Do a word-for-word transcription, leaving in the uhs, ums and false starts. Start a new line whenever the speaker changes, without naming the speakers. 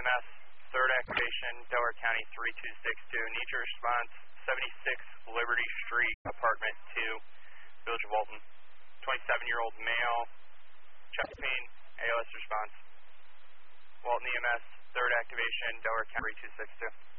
M S, third activation, Delaware County three two six two. Need your response, seventy-six Liberty Street, apartment two, Village of Walton. twenty-seven-year-old male, chest pain, A L S response. Walton E M S, third activation, Delaware County three two six two.